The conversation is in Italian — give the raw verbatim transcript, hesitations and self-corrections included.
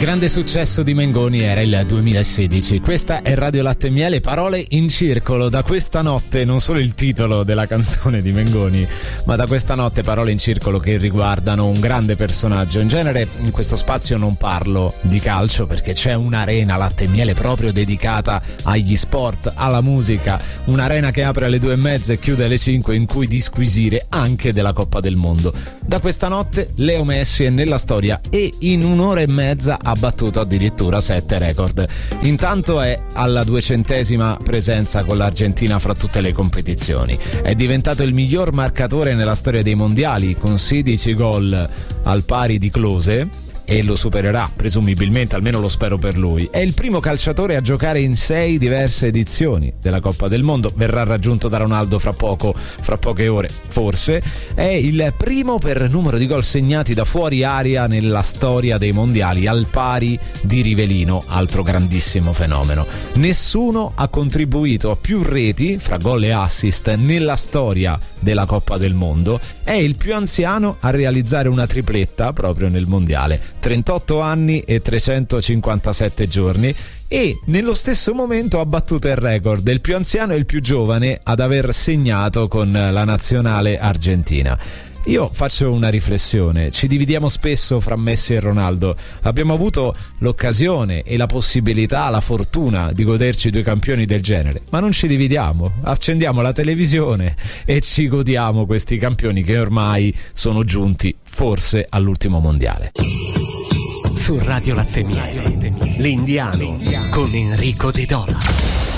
grande successo di Mengoni era il duemilasedici. Questa è Radio Latte e Miele, parole in circolo. Da questa notte, non solo il titolo della canzone di Mengoni, ma da questa notte parole in circolo che riguardano un grande personaggio. In genere in questo spazio non parlo di calcio perché c'è un'arena Latte e Miele proprio dedicata agli sport, alla musica, un'arena che apre alle due e mezza e chiude alle cinque, in cui disquisire anche della Coppa del Mondo. Da questa notte Leo Messi è nella storia e in un'ora e mezza ha battuto addirittura sette record. Intanto è alla duecentesima presenza con l'Argentina fra tutte le competizioni. È diventato il miglior marcatore nella storia dei mondiali con sedici gol al pari di Klose, e lo supererà presumibilmente, almeno lo spero per lui. È il primo calciatore a giocare in sei diverse edizioni della Coppa del Mondo, verrà raggiunto da Ronaldo fra poco, fra poche ore forse. È il primo per numero di gol segnati da fuori area nella storia dei mondiali, al pari di Rivelino, altro grandissimo fenomeno. Nessuno ha contribuito a più reti fra gol e assist nella storia della Coppa del Mondo. È il più anziano a realizzare una tripletta proprio nel mondiale, trentotto anni e trecentocinquantasette giorni, e nello stesso momento ha battuto il record del più anziano e il più giovane ad aver segnato con la nazionale argentina. Io faccio una riflessione: ci dividiamo spesso fra Messi e Ronaldo. Abbiamo avuto l'occasione e la possibilità, la fortuna di goderci due campioni del genere, ma non ci dividiamo, accendiamo la televisione e ci godiamo questi campioni che ormai sono giunti forse all'ultimo mondiale. Su Radio Latte e Miele, l'Indiano con Enrico De Dona.